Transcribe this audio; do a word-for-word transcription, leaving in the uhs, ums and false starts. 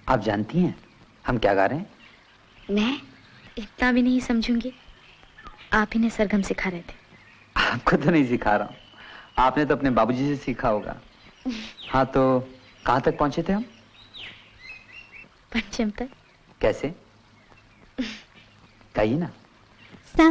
आप जानती हैं हम क्या गा रहे हैं? मैं इतना भी नहीं समझूंगी। आप ही ने सरगम सिखा रहे थे। आपको तो नहीं सिखा रहा हूँ, आपने तो अपने बाबूजी से सीखा होगा। हाँ, तो कहाँ तक पहुंचे थे हम? पंचम तक। कैसे? कहिए ना।